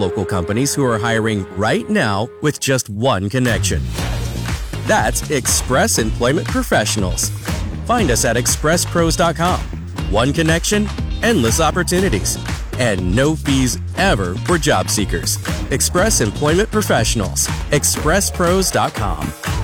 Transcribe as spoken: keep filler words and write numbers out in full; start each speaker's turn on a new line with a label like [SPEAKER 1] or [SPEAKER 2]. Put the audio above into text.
[SPEAKER 1] local companies who are hiring right now with just one connection. That's Express Employment Professionals. Find us at express pros dot com. One connection, endless opportunities, and no fees ever for job seekers. Express Employment Professionals. express pros dot com.